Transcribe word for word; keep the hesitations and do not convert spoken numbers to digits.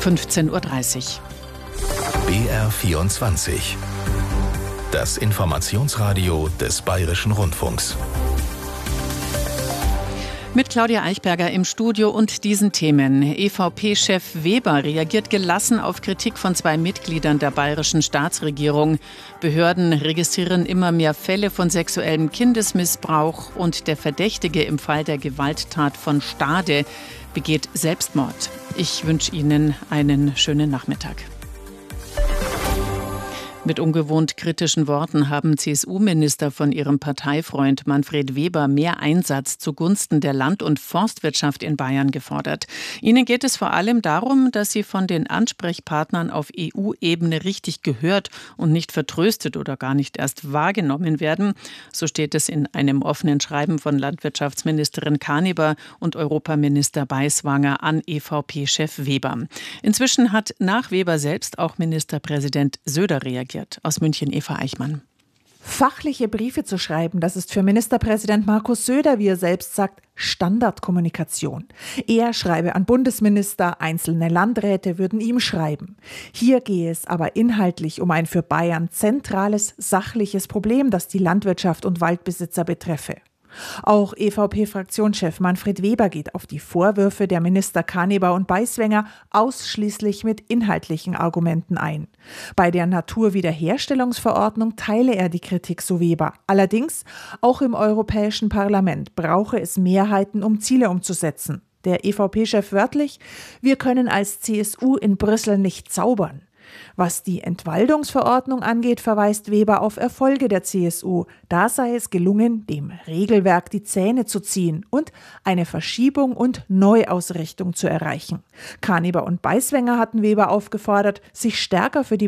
fünfzehn Uhr dreißig. B R vierundzwanzig. Das Informationsradio des Bayerischen Rundfunks. Mit Claudia Eichberger im Studio und diesen Themen. E V P-Chef Weber reagiert gelassen auf Kritik von zwei Mitgliedern der bayerischen Staatsregierung. Behörden registrieren immer mehr Fälle von sexuellem Kindesmissbrauch und der Verdächtige im Fall der Gewalttat von Stade begeht Selbstmord. Ich wünsche Ihnen einen schönen Nachmittag. Mit ungewohnt kritischen Worten haben C S U-Minister von ihrem Parteifreund Manfred Weber mehr Einsatz zugunsten der Land- und Forstwirtschaft in Bayern gefordert. Ihnen geht es vor allem darum, dass sie von den Ansprechpartnern auf E U-Ebene richtig gehört und nicht vertröstet oder gar nicht erst wahrgenommen werden. So steht es in einem offenen Schreiben von Landwirtschaftsministerin Kaneber und Europaminister Beiswanger an E V P-Chef Weber. Inzwischen hat nach Weber selbst auch Ministerpräsident Söder reagiert. Aus München Eva Eichmann. Fachliche Briefe zu schreiben, das ist für Ministerpräsident Markus Söder, wie er selbst sagt, Standardkommunikation. Er schreibe an Bundesminister, einzelne Landräte würden ihm schreiben. Hier gehe es aber inhaltlich um ein für Bayern zentrales, sachliches Problem, das die Landwirtschaft und Waldbesitzer betreffe. Auch E V P-Fraktionschef Manfred Weber geht auf die Vorwürfe der Minister Kaneber und Beiswanger ausschließlich mit inhaltlichen Argumenten ein. Bei der Naturwiederherstellungsverordnung teile er die Kritik, so Weber. Allerdings, auch im Europäischen Parlament brauche es Mehrheiten, um Ziele umzusetzen. Der E V P-Chef wörtlich: Wir können als C S U in Brüssel nicht zaubern. Was die Entwaldungsverordnung angeht, verweist Weber auf Erfolge der C S U. Da sei es gelungen, dem Regelwerk die Zähne zu ziehen und eine Verschiebung und Neuausrichtung zu erreichen. Kaneber und Beiswanger hatten Weber aufgefordert, sich stärker für die